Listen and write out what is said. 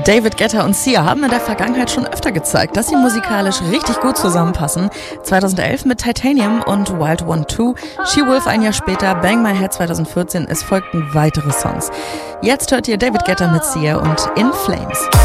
David Guetta und Sia haben in der Vergangenheit schon öfter gezeigt, dass sie musikalisch richtig gut zusammenpassen. 2011 mit Titanium und Wild One 2, She-Wolf ein Jahr später, Bang My Head 2014, es folgten weitere Songs. Jetzt hört ihr David Guetta mit Sia und In Flames.